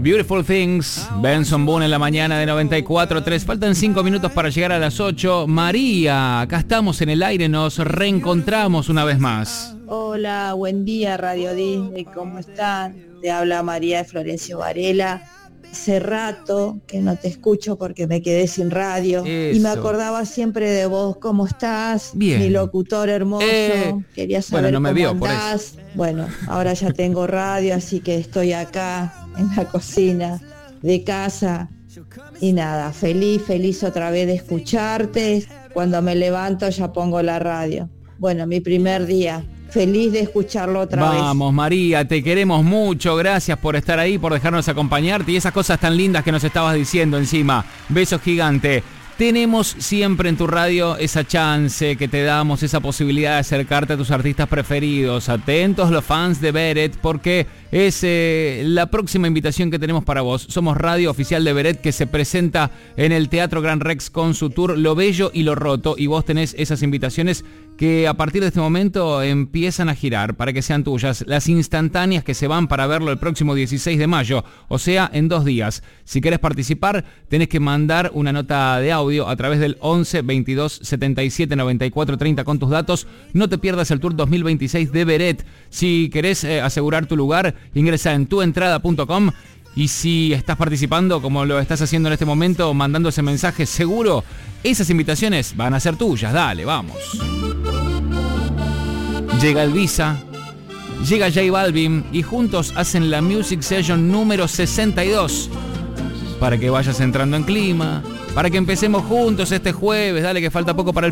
Beautiful Things, Benson Boone en la mañana de 94.3. Faltan 5 minutos para llegar a las 8. María, acá estamos en el aire, nos reencontramos una vez más. Hola, buen día Radio Disney, ¿cómo están? Te habla María de Florencio Varela. Hace rato que no te escucho porque me quedé sin radio. Eso. Y me acordaba siempre de vos, ¿cómo estás? Bien. Mi locutor hermoso. Quería saber no me cómo vio, andás. Bueno, ahora ya tengo radio, así que estoy acá en la cocina de casa. Y nada, feliz otra vez de escucharte. Cuando me levanto ya pongo la radio. Bueno, mi primer día. Feliz de escucharlo otra vez. Vamos, María, te queremos mucho. Gracias por estar ahí, por dejarnos acompañarte y esas cosas tan lindas que nos estabas diciendo encima. Besos gigante. Tenemos siempre en tu radio esa chance que te damos, esa posibilidad de acercarte a tus artistas preferidos. Atentos los fans de Beret, porque es la próxima invitación que tenemos para vos. Somos radio oficial de Beret, que se presenta en el Teatro Gran Rex con su tour Lo Bello y Lo Roto. Y vos tenés esas invitaciones que a partir de este momento empiezan a girar para que sean tuyas. Las instantáneas que se van para verlo el próximo 16 de mayo, o sea, en 2 días. Si querés participar, tenés que mandar una nota de audio a través del 11 22 77 94 30 con tus datos. No te pierdas el Tour 2026 de Beret. Si querés asegurar tu lugar, ingresa en tuentrada.com. Y si estás participando, como lo estás haciendo en este momento, mandando ese mensaje, seguro esas invitaciones van a ser tuyas. Dale, vamos. Llega el Visa, llega J Balvin y juntos hacen la Music Session número 62. Para que vayas entrando en clima, para que empecemos juntos este jueves. Dale, que falta poco para el